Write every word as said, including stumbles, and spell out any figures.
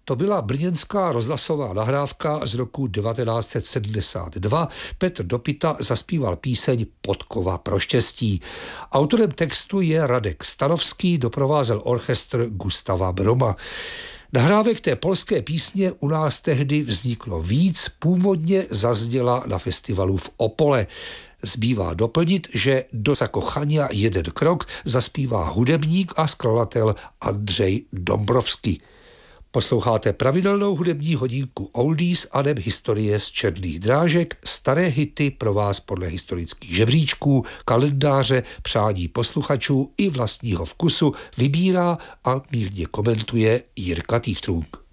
To byla brněnská rozhlasová nahrávka z roku devatenáct set sedmdesát dva. Petr Dopita zaspíval píseň Podkova pro štěstí. Autorem textu je Radek Stanovský, doprovázel orchestr Gustava Broma. Nahrávek té polské písně u nás tehdy vzniklo víc, původně zazněla na festivalu v Opole. Zbývá doplnit, že do Zakochania jeden krok zaspívá hudebník a skladatel Andřej Dombrovský. Posloucháte pravidelnou hudební hodinku Oldies a neb historie z černých drážek, staré hity pro vás podle historických žebříčků, kalendáře, přání posluchačů i vlastního vkusu vybírá a mírně komentuje Jirka Týftrung.